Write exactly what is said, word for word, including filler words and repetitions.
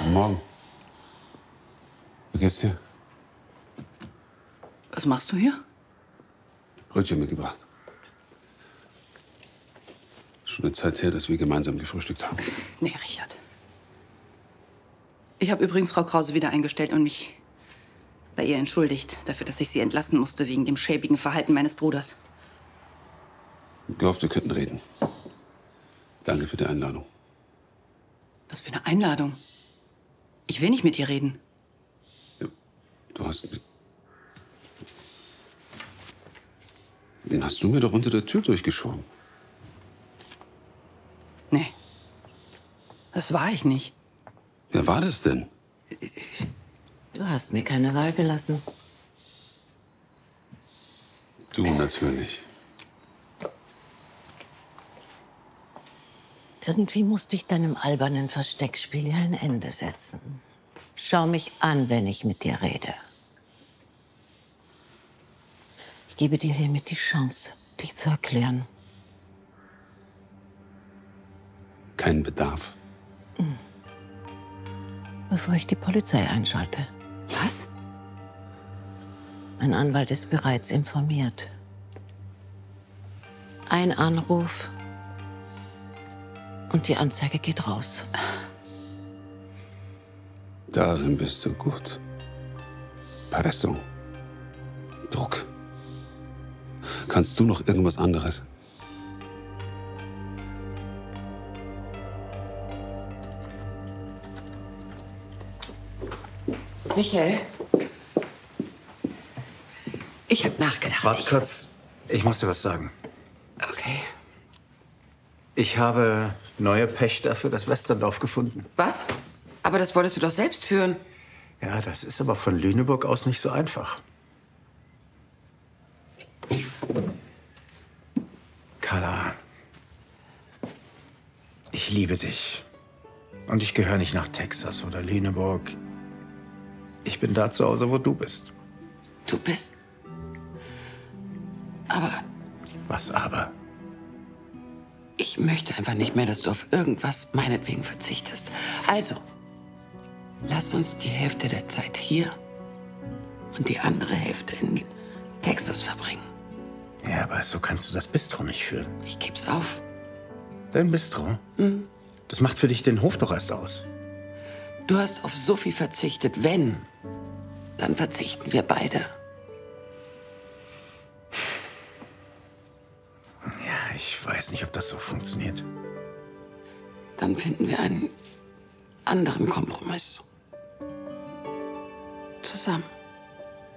Guten Morgen. Wie geht's dir? Was machst du hier? Brötchen mitgebracht. Schon eine Zeit her, dass wir gemeinsam gefrühstückt haben. Nee, Richard. Ich habe übrigens Frau Krause wieder eingestellt und mich bei ihr entschuldigt dafür, dass ich sie entlassen musste wegen dem schäbigen Verhalten meines Bruders. Ich gehofft, wir könnten reden. Danke für die Einladung. Was für eine Einladung? Ich will nicht mit dir reden. Ja, du hast mit... Den hast du mir doch unter der Tür durchgeschoben. Nee. Das war ich nicht. Wer war das denn? Du hast mir keine Wahl gelassen. Du natürlich. Irgendwie musste ich deinem albernen Versteckspiel ja ein Ende setzen. Schau mich an, wenn ich mit dir rede. Ich gebe dir hiermit die Chance, dich zu erklären. Kein Bedarf. Bevor ich die Polizei einschalte. Was? Mein Anwalt ist bereits informiert. Ein Anruf und die Anzeige geht raus. Darin bist du gut. Pressung. Druck. Kannst du noch irgendwas anderes? Michael, ich habe nachgedacht. Warte Ich- kurz, ich muss dir was sagen. Okay. Ich habe neue Pächter für das Westerndorf gefunden. Was? Aber das wolltest du doch selbst führen. Ja, das ist aber von Lüneburg aus nicht so einfach. Carla, ich liebe dich. Und ich gehöre nicht nach Texas oder Lüneburg. Ich bin da zu Hause, wo du bist. Du bist. Aber Was aber? ich möchte einfach nicht mehr, dass du auf irgendwas meinetwegen verzichtest. Also, lass uns die Hälfte der Zeit hier und die andere Hälfte in Texas verbringen. Ja, aber so kannst du das Bistro nicht führen. Ich geb's auf. Dein Bistro? Das macht für dich den Hof doch erst aus. Du hast auf so viel verzichtet. Wenn, dann verzichten wir beide. Ja, ich weiß nicht, ob das so funktioniert. Dann finden wir einen anderen Kompromiss. Zusammen.